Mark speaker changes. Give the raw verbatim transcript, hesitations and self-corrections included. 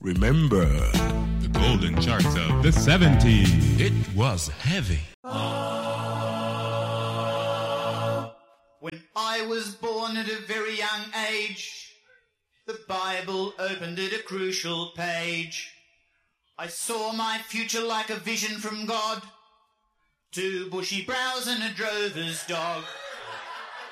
Speaker 1: Remember
Speaker 2: the golden charts of the seventies. It was heavy.
Speaker 3: When I was born at a very young age, the Bible opened at a crucial page. I saw my future like a vision from God. Two bushy brows and a drover's dog.